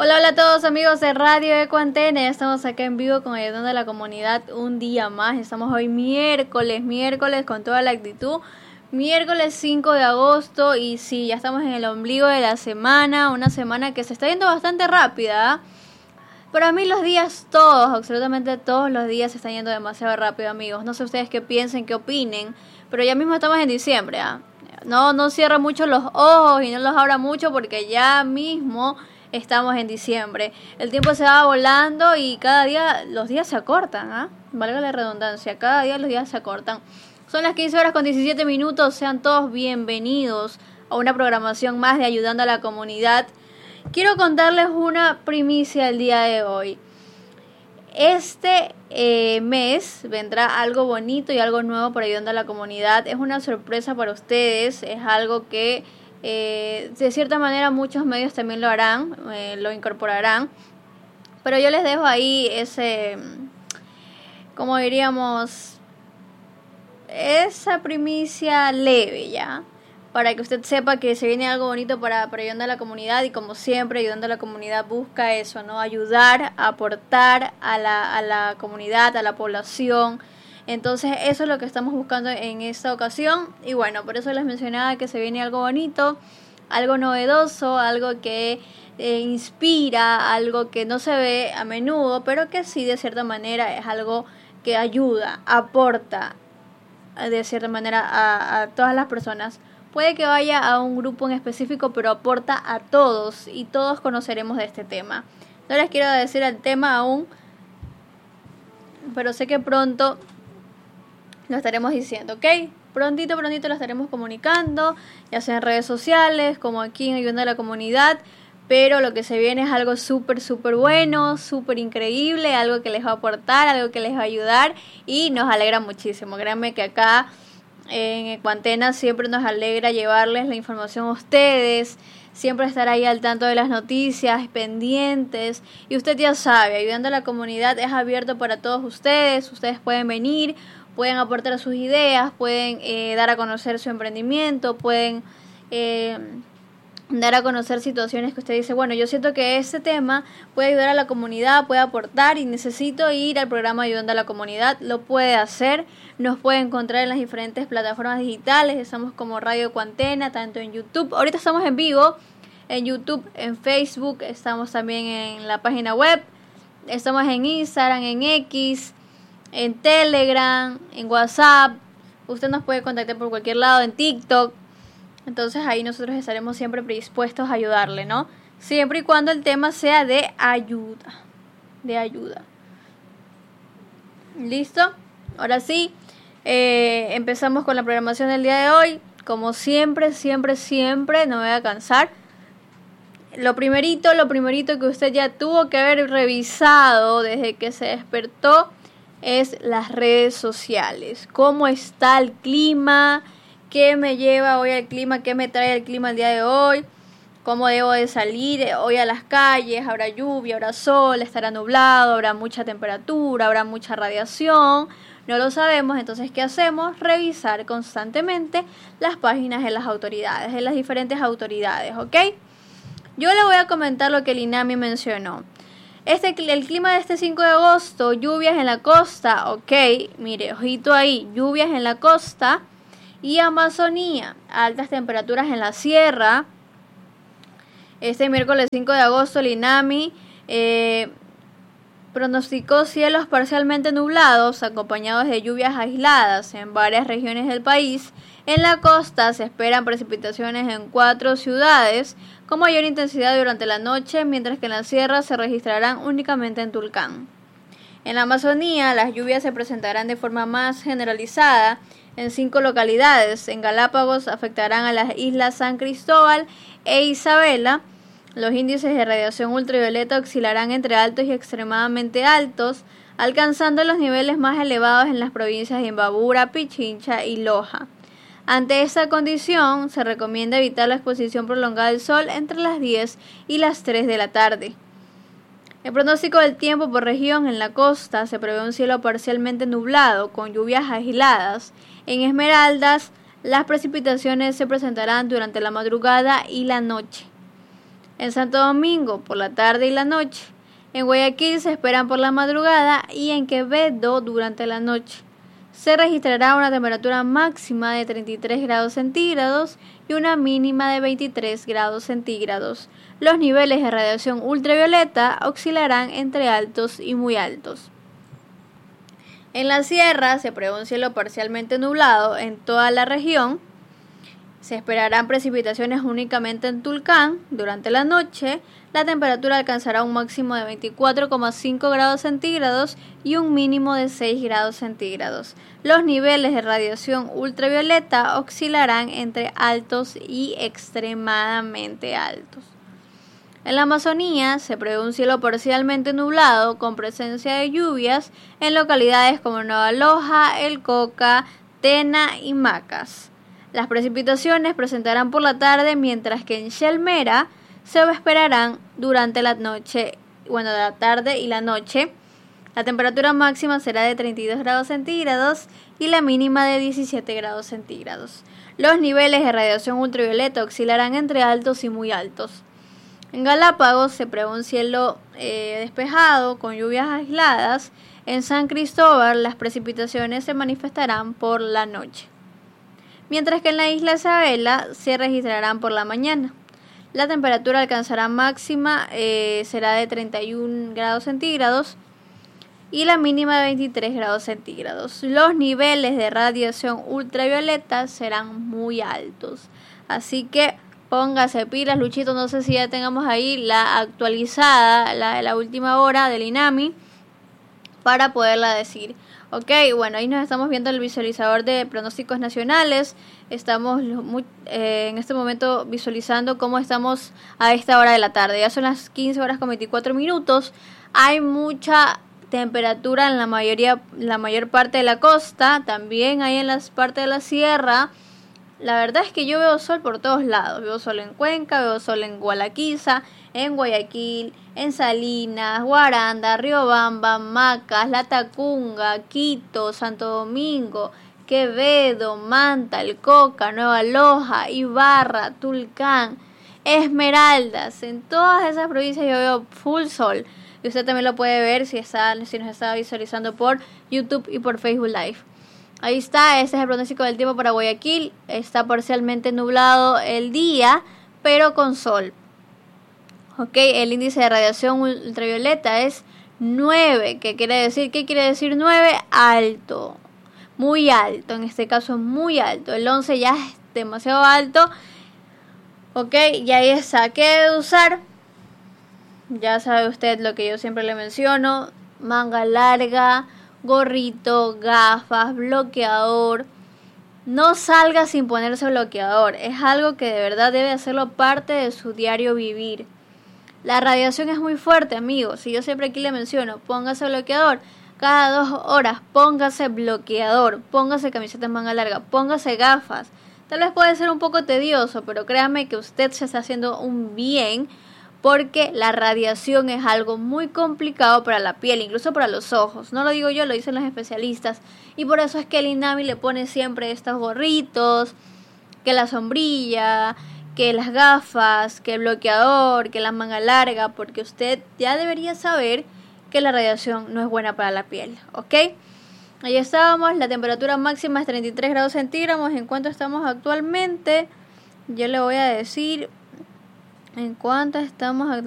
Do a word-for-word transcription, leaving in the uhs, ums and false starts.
Hola, hola a todos amigos de Radio Eco Antena. Estamos acá en vivo con Ayudando a la Comunidad un día más. Estamos hoy miércoles, miércoles con toda la actitud. Miércoles cinco de agosto y sí, ya estamos en el ombligo de la semana. Una semana que se está yendo bastante rápida. Para mí los días todos, absolutamente todos los días se están yendo demasiado rápido, amigos. No sé ustedes qué piensen, qué opinen, pero ya mismo estamos en diciembre. ¿eh? No, no cierra mucho los ojos y no los abra mucho porque ya mismo estamos en diciembre. El tiempo se va volando y cada día los días se acortan, ¿ah? ¿eh? Valga la redundancia, cada día los días se acortan. Son las quince horas con diecisiete minutos. Sean todos bienvenidos a una programación más de Ayudando a la Comunidad. Quiero contarles una primicia el día de hoy. Este eh, mes vendrá algo bonito y algo nuevo para Ayudando a la Comunidad. Es una sorpresa para ustedes, es algo que eh, de cierta manera muchos medios también lo harán, eh, lo incorporarán. Pero yo les dejo ahí ese, como diríamos, esa primicia leve ya. Para que usted sepa que se viene algo bonito para, para Ayudando a la Comunidad. Y como siempre, Ayudando a la Comunidad busca eso, ¿no? Ayudar, aportar a la, a la comunidad, a la población. Entonces eso es lo que estamos buscando en esta ocasión. Y bueno, por eso les mencionaba que se viene algo bonito, algo novedoso, algo que eh, inspira, algo que no se ve a menudo, pero que sí de cierta manera es algo que ayuda, aporta de cierta manera a, a todas las personas. Puede que vaya a un grupo en específico, pero aporta a todos y todos conoceremos de este tema. No les quiero decir el tema aún, pero sé que pronto lo estaremos diciendo, ¿ok? Prontito, prontito lo estaremos comunicando, ya sea en redes sociales, como aquí en Ayudando a la Comunidad. Pero lo que se viene es algo súper, súper bueno, súper increíble, algo que les va a aportar, algo que les va a ayudar y nos alegra muchísimo. Créanme que acá en Ecuantena siempre nos alegra llevarles la información a ustedes, siempre estar ahí al tanto de las noticias, pendientes. Y usted ya sabe, Ayudando a la Comunidad es abierto para todos ustedes. Ustedes pueden venir, pueden aportar sus ideas, pueden eh, dar a conocer su emprendimiento, pueden eh, dar a conocer situaciones que usted dice, bueno, yo siento que este tema puede ayudar a la comunidad, puede aportar y necesito ir al programa Ayudando a la Comunidad. Lo puede hacer. Nos puede encontrar en las diferentes plataformas digitales. Estamos como Radio Eco Antena, tanto en YouTube. Ahorita estamos en vivo en YouTube, en Facebook. Estamos también en la página web. Estamos en Instagram, en X, en Telegram, en WhatsApp. Usted nos puede contactar por cualquier lado, en TikTok. Entonces ahí nosotros estaremos siempre predispuestos a ayudarle, ¿no? Siempre y cuando el tema sea de ayuda. De ayuda. ¿Listo? Ahora sí. Eh, empezamos con la programación del día de hoy. Como siempre, siempre, siempre, no me voy a cansar. Lo primerito, lo primerito que usted ya tuvo que haber revisado desde que se despertó es las redes sociales. ¿Cómo está el clima? ¿Qué me lleva hoy al clima? ¿Qué me trae el clima el día de hoy? ¿Cómo debo de salir hoy a las calles? ¿Habrá lluvia? ¿Habrá sol? ¿Estará nublado? ¿Habrá mucha temperatura? ¿Habrá mucha radiación? No lo sabemos, entonces ¿qué hacemos? Revisar constantemente las páginas de las autoridades, de las diferentes autoridades, ¿ok? Yo le voy a comentar lo que el INAMI mencionó. Este, el clima de este cinco de agosto, lluvias en la costa, ok, mire, ojito ahí, lluvias en la costa y Amazonía, altas temperaturas en la sierra. Este miércoles cinco de agosto el INAMI eh, pronosticó cielos parcialmente nublados acompañados de lluvias aisladas en varias regiones del país. En la costa se esperan precipitaciones en cuatro ciudades con mayor intensidad durante la noche, mientras que en la sierra se registrarán únicamente en Tulcán. En la Amazonía las lluvias se presentarán de forma más generalizada en cinco localidades. En Galápagos afectarán a las islas San Cristóbal e Isabela. Los índices de radiación ultravioleta oscilarán entre altos y extremadamente altos, alcanzando los niveles más elevados en las provincias de Imbabura, Pichincha y Loja. Ante esta condición, se recomienda evitar la exposición prolongada al sol entre las diez y las tres de la tarde. El pronóstico del tiempo por región: en la costa se prevé un cielo parcialmente nublado con lluvias aisladas. En Esmeraldas, las precipitaciones se presentarán durante la madrugada y la noche. En Santo Domingo por la tarde y la noche. En Guayaquil se esperan por la madrugada y en Quevedo durante la noche. Se registrará una temperatura máxima de treinta y tres grados centígrados y una mínima de veintitrés grados centígrados. Los niveles de radiación ultravioleta oscilarán entre altos y muy altos. En la sierra se prevé un cielo parcialmente nublado en toda la región. Se esperarán precipitaciones únicamente en Tulcán durante la noche. La temperatura alcanzará un máximo de veinticuatro coma cinco grados centígrados y un mínimo de seis grados centígrados. Los niveles de radiación ultravioleta oscilarán entre altos y extremadamente altos. En la Amazonía se prevé un cielo parcialmente nublado con presencia de lluvias en localidades como Nueva Loja, El Coca, Tena y Macas. Las precipitaciones presentarán por la tarde, mientras que en Shelmera se esperarán durante la noche, bueno, la tarde y la noche. La temperatura máxima será de treinta y dos grados centígrados y la mínima de diecisiete grados centígrados. Los niveles de radiación ultravioleta oscilarán entre altos y muy altos. En Galápagos se prevé un cielo eh, despejado con lluvias aisladas. En San Cristóbal las precipitaciones se manifestarán por la noche, mientras que en la isla Isabela se registrarán por la mañana. La temperatura alcanzará máxima, eh, será de treinta y un grados centígrados y la mínima de veintitrés grados centígrados. Los niveles de radiación ultravioleta serán muy altos. Así que póngase pilas, Luchito, no sé si ya tengamos ahí la actualizada, la, la última hora del INAMI, para poderla decir. Ok, bueno, ahí nos estamos viendo el visualizador de pronósticos nacionales. Estamos muy, eh, en este momento visualizando cómo estamos a esta hora de la tarde. Ya son las quince horas con veinticuatro minutos. Hay mucha temperatura en la mayoría, la mayor parte de la costa. También hay en las partes de la sierra. La verdad es que yo veo sol por todos lados. Veo sol en Cuenca, veo sol en Gualaquiza, en Guayaquil, en Salinas, Guaranda, Riobamba, Macas, La Tacunga, Quito, Santo Domingo, Quevedo, Manta, El Coca, Nueva Loja, Ibarra, Tulcán, Esmeraldas. En todas esas provincias yo veo full sol. Y usted también lo puede ver si, está, si nos está visualizando por YouTube y por Facebook Live. Ahí está, este es el pronóstico del tiempo para Guayaquil. Está parcialmente nublado el día, pero con sol. Ok, el índice de radiación ultravioleta es nueve. ¿Qué quiere decir? ¿Qué quiere decir nueve? Alto. Muy alto, en este caso muy alto. El once ya es demasiado alto. Ok, y ahí está. ¿Qué debe usar? Ya sabe usted lo que yo siempre le menciono. Manga larga, gorrito, gafas, bloqueador. No salga sin ponerse bloqueador. Es algo que de verdad debe hacerlo parte de su diario vivir. La radiación es muy fuerte, amigos. Y yo siempre aquí le menciono, póngase bloqueador. Cada dos horas, póngase bloqueador. Póngase camiseta en manga larga. Póngase gafas. Tal vez puede ser un poco tedioso, pero créame que usted se está haciendo un bien, porque la radiación es algo muy complicado para la piel, incluso para los ojos. No lo digo yo, lo dicen los especialistas. Y por eso es que el INAMI le pone siempre estos gorritos, que la sombrilla, que las gafas, que el bloqueador, que la manga larga, porque usted ya debería saber que la radiación no es buena para la piel, ¿ok? Ahí estábamos, la temperatura máxima es treinta y tres grados centígrados. ¿En cuánto estamos actualmente? Yo le voy a decir en cuánto estamos actualmente.